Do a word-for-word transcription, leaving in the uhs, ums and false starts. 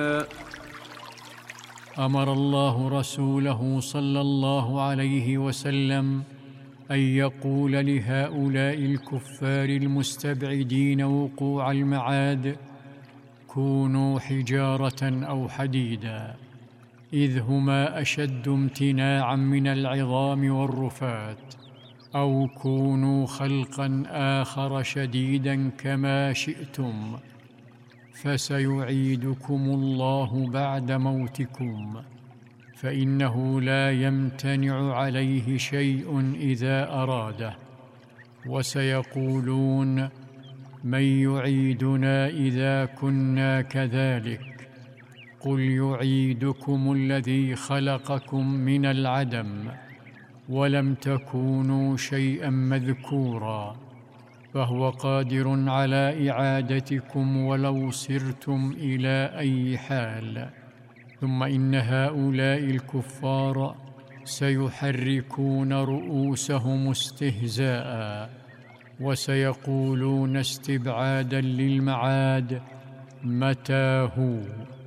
أمر الله رسوله صلى الله عليه وسلم أن يقول لهؤلاء الكفار المستبعدين وقوع المعاد: كونوا حجارة أو حديدا، إذ هما أشد امتناعا من العظام والرفات، أو كونوا خلقا آخر شديدا كما شئتم، فسيعيدكم الله بعد موتكم، فإنه لا يمتنع عليه شيء إذا أراده. وسيقولون: من يعيدنا إذا كنا كذلك؟ قل يعيدكم الذي خلقكم من العدم، ولم تكونوا شيئا مذكورا، فهو قادر على إعادتكم ولو سرتم إلى أي حال. ثم إن هؤلاء الكفار سيحركون رؤوسهم استهزاء، وسيقولون استبعادا للمعاد: متى هو؟